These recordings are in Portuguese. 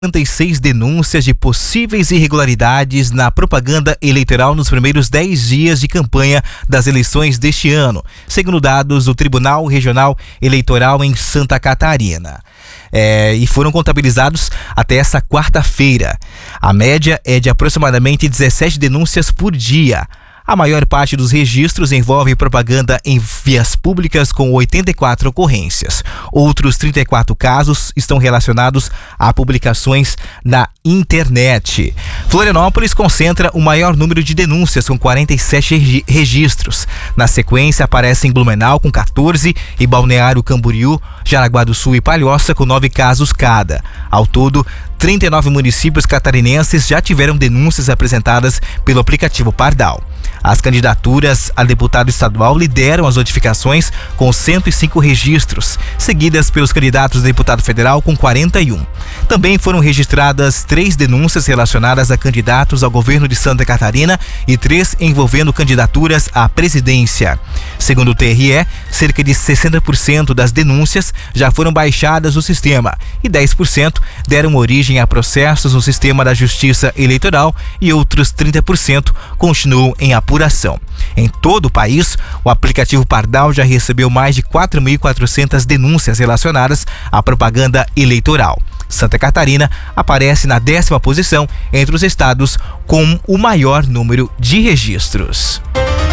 56 denúncias de possíveis irregularidades na propaganda eleitoral nos primeiros 10 dias de campanha das eleições deste ano, segundo dados do Tribunal Regional Eleitoral em Santa Catarina. E foram contabilizados até essa quarta-feira. A média é de aproximadamente 17 denúncias por dia. A maior parte dos registros envolve propaganda em vias públicas, com 84 ocorrências. Outros 34 casos estão relacionados a publicações na internet. Florianópolis concentra o maior número de denúncias, com 47 registros. Na sequência, aparecem Blumenau, com 14, e Balneário Camboriú, Jaraguá do Sul e Palhoça, com 9 casos cada. Ao todo, 39 municípios catarinenses já tiveram denúncias apresentadas pelo aplicativo Pardal. As candidaturas a deputado estadual lideram as notificações, com 105 registros, seguidas pelos candidatos a deputado federal com 41. Também foram registradas 3 denúncias relacionadas a candidatos ao governo de Santa Catarina e 3 envolvendo candidaturas à presidência. Segundo o TRE, cerca de 60% das denúncias já foram baixadas no sistema e 10% deram origem a processos no sistema da Justiça Eleitoral e outros 30% continuam em apuração. Em todo o país, o aplicativo Pardal já recebeu mais de 4.400 denúncias relacionadas à propaganda eleitoral. Santa Catarina aparece na 10ª posição entre os estados com o maior número de registros.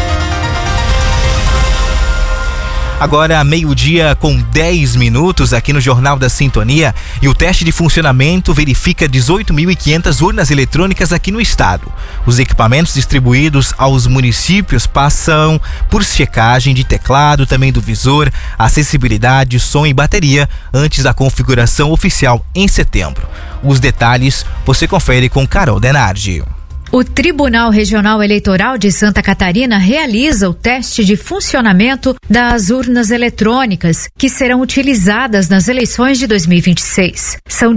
Agora, meio-dia com 10 minutos aqui no Jornal da Sintonia, e o teste de funcionamento verifica 18.500 urnas eletrônicas aqui no estado. Os equipamentos distribuídos aos municípios passam por checagem de teclado, também do visor, acessibilidade, som e bateria antes da configuração oficial em setembro. Os detalhes você confere com Carol Denardi. O Tribunal Regional Eleitoral de Santa Catarina realiza o teste de funcionamento das urnas eletrônicas que serão utilizadas nas eleições de 2026. São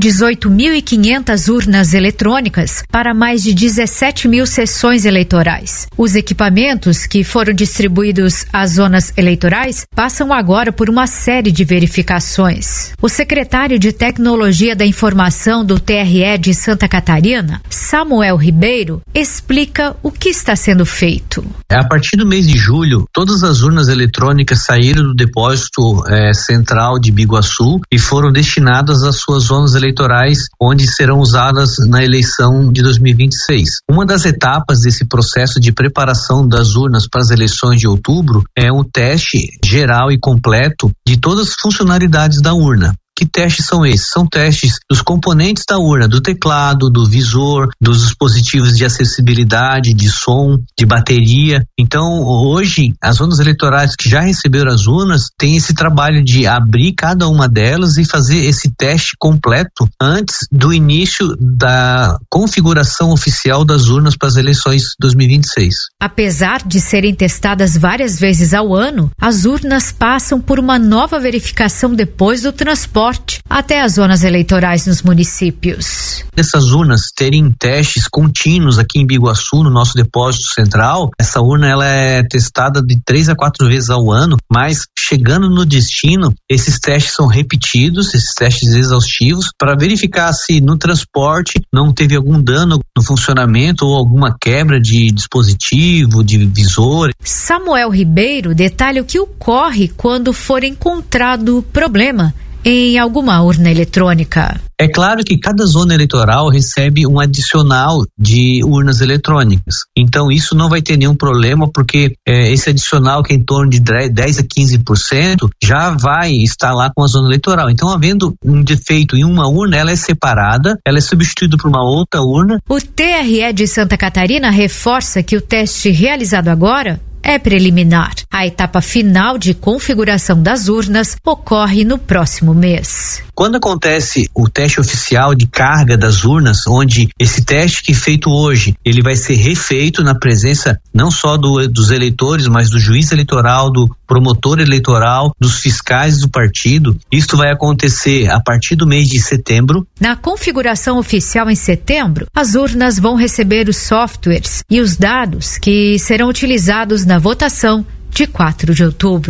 18.500 urnas eletrônicas para mais de 17 mil sessões eleitorais. Os equipamentos que foram distribuídos às zonas eleitorais passam agora por uma série de verificações. O secretário de Tecnologia da Informação do TRE de Santa Catarina, Samuel Ribeiro, explica o que está sendo feito. A partir do mês de julho, todas as urnas eletrônicas saíram do depósito central de Biguaçu e foram destinadas às suas zonas eleitorais, onde serão usadas na eleição de 2026. Uma das etapas desse processo de preparação das urnas para as eleições de outubro é um teste geral e completo de todas as funcionalidades da urna. Que testes são esses? São testes dos componentes da urna, do teclado, do visor, dos dispositivos de acessibilidade, de som, de bateria. Então, hoje, as urnas eleitorais que já receberam as urnas têm esse trabalho de abrir cada uma delas e fazer esse teste completo antes do início da configuração oficial das urnas para as eleições 2026. Apesar de serem testadas várias vezes ao ano, as urnas passam por uma nova verificação depois do transporte até as zonas eleitorais nos municípios. Essas urnas terem testes contínuos aqui em Biguaçu, no nosso depósito central, essa urna ela é testada de 3 a 4 vezes ao ano, mas chegando no destino, esses testes são repetidos, esses testes exaustivos, para verificar se no transporte não teve algum dano no funcionamento ou alguma quebra de dispositivo, de visor. Samuel Ribeiro detalha o que ocorre quando for encontrado problema em alguma urna eletrônica. É claro que cada zona eleitoral recebe um adicional de urnas eletrônicas. Então isso não vai ter nenhum problema, porque esse adicional, que é em torno de 10 a 15%, já vai estar lá com a zona eleitoral. Então, havendo um defeito em uma urna, ela é separada, ela é substituída por uma outra urna. O TRE de Santa Catarina reforça que o teste realizado agora é preliminar. A etapa final de configuração das urnas ocorre no próximo mês. Quando acontece o teste oficial de carga das urnas, onde esse teste que é feito hoje, ele vai ser refeito na presença não só dos eleitores, mas do juiz eleitoral, do promotor eleitoral, dos fiscais do partido, isto vai acontecer a partir do mês de setembro. Na configuração oficial em setembro, as urnas vão receber os softwares e os dados que serão utilizados na votação de 4 de outubro.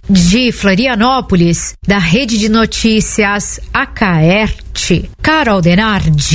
De Florianópolis, da Rede de Notícias Acaerte, Carol Denardi.